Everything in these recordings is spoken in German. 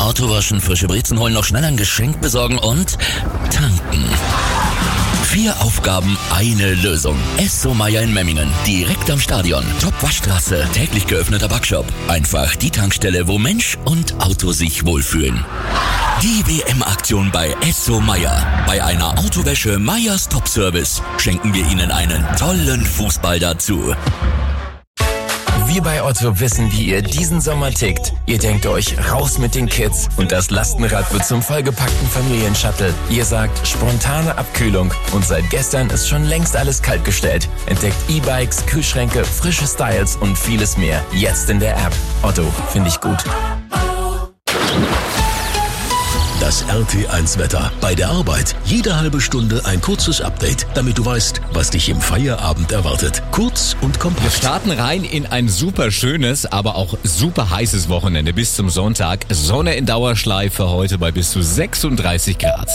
Auto waschen, frische Brezen holen, noch schnell ein Geschenk besorgen und tanken. 4 Aufgaben, eine Lösung. Esso Meier in Memmingen, direkt am Stadion. Top-Waschstraße, täglich geöffneter Backshop. Einfach die Tankstelle, wo Mensch und Auto sich wohlfühlen. Die WM-Aktion bei Esso Meier. Bei einer Autowäsche Meyers Top Service schenken wir Ihnen einen tollen Fußball dazu. Wir bei Otto wissen, wie ihr diesen Sommer tickt. Ihr denkt euch, raus mit den Kids und das Lastenrad wird zum vollgepackten Familienshuttle. Ihr sagt, spontane Abkühlung und seit gestern ist schon längst alles kaltgestellt. Entdeckt E-Bikes, Kühlschränke, frische Styles und vieles mehr. Jetzt in der App. Otto, finde ich gut. Das RT1-Wetter. Bei der Arbeit jede halbe Stunde ein kurzes Update, damit du weißt, was dich im Feierabend erwartet. Kurz und kompakt. Wir starten rein in ein super schönes, aber auch super heißes Wochenende bis zum Sonntag. Sonne in Dauerschleife heute bei bis zu 36 Grad.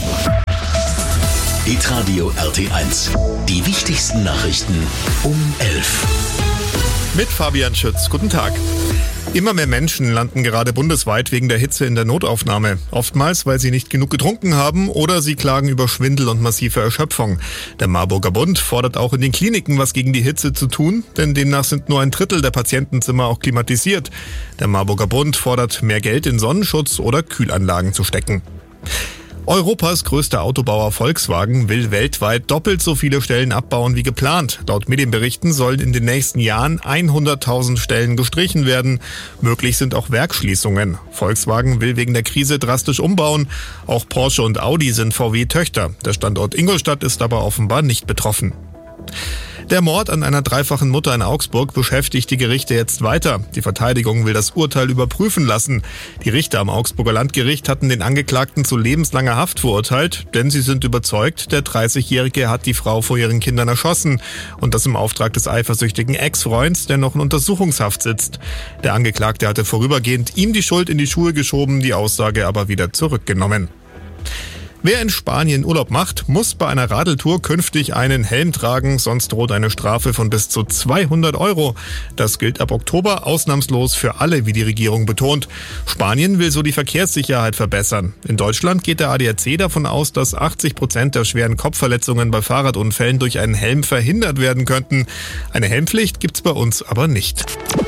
Hitradio RT1. Die wichtigsten Nachrichten um 11. Mit Fabian Schütz. Guten Tag. Immer mehr Menschen landen gerade bundesweit wegen der Hitze in der Notaufnahme. Oftmals, weil sie nicht genug getrunken haben oder sie klagen über Schwindel und massive Erschöpfung. Der Marburger Bund fordert auch in den Kliniken was gegen die Hitze zu tun, denn demnach sind nur 1/3 der Patientenzimmer auch klimatisiert. Der Marburger Bund fordert mehr Geld in Sonnenschutz oder Kühlanlagen zu stecken. Europas größter Autobauer Volkswagen will weltweit doppelt so viele Stellen abbauen wie geplant. Laut Medienberichten sollen in den nächsten Jahren 100.000 Stellen gestrichen werden. Möglich sind auch Werksschließungen. Volkswagen will wegen der Krise drastisch umbauen. Auch Porsche und Audi sind VW-Töchter. Der Standort Ingolstadt ist aber offenbar nicht betroffen. Der Mord an einer dreifachen Mutter in Augsburg beschäftigt die Gerichte jetzt weiter. Die Verteidigung will das Urteil überprüfen lassen. Die Richter am Augsburger Landgericht hatten den Angeklagten zu lebenslanger Haft verurteilt, denn sie sind überzeugt, der 30-Jährige hat die Frau vor ihren Kindern erschossen und das im Auftrag des eifersüchtigen Ex-Freunds, der noch in Untersuchungshaft sitzt. Der Angeklagte hatte vorübergehend ihm die Schuld in die Schuhe geschoben, die Aussage aber wieder zurückgenommen. Wer in Spanien Urlaub macht, muss bei einer Radeltour künftig einen Helm tragen, sonst droht eine Strafe von bis zu 200 €. Das gilt ab Oktober ausnahmslos für alle, wie die Regierung betont. Spanien will so die Verkehrssicherheit verbessern. In Deutschland geht der ADAC davon aus, dass 80% der schweren Kopfverletzungen bei Fahrradunfällen durch einen Helm verhindert werden könnten. Eine Helmpflicht gibt's bei uns aber nicht.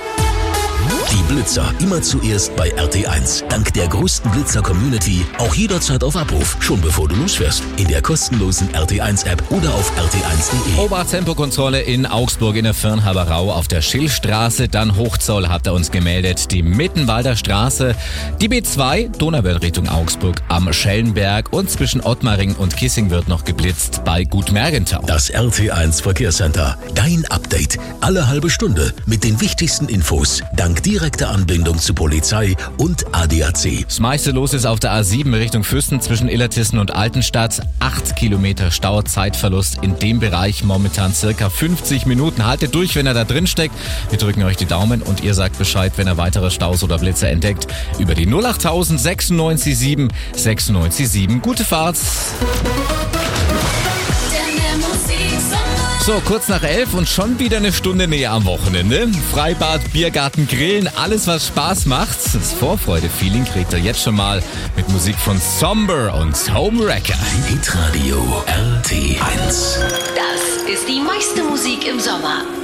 Die Blitzer immer zuerst bei RT1. Dank der größten Blitzer-Community auch jederzeit auf Abruf. Schon bevor du losfährst. In der kostenlosen RT1-App oder auf rt1.de. Obertempokontrolle in Augsburg in der Firnhaberau auf der Schillstraße. Dann Hochzoll hat er uns gemeldet. Die Mittenwalder Straße. Die B2 Donauwörth Richtung Augsburg am Schellenberg. Und zwischen Ottmaring und Kissing wird noch geblitzt bei Gut Mergenthau. Das RT1 Verkehrscenter. Dein Update. Alle halbe Stunde mit den wichtigsten Infos. Dank direkter Anbindung zu Polizei und ADAC. Das meiste los ist auf der A7 Richtung Füssen zwischen Illertissen und Altenstadt. 8 Kilometer Stau, Zeitverlust in dem Bereich momentan circa 50 Minuten. Haltet durch, wenn er da drin steckt. Wir drücken euch die Daumen und ihr sagt Bescheid, wenn er weitere Staus oder Blitzer entdeckt. Über die 08000 96 7 96 7. Gute Fahrt. So, kurz nach 11 und schon wieder eine Stunde näher am Wochenende. Freibad, Biergarten, Grillen, alles was Spaß macht. Das Vorfreude-Feeling kriegt ihr jetzt schon mal mit Musik von Somber und Homewrecker. Hitradio RT1. Das ist die meiste Musik im Sommer.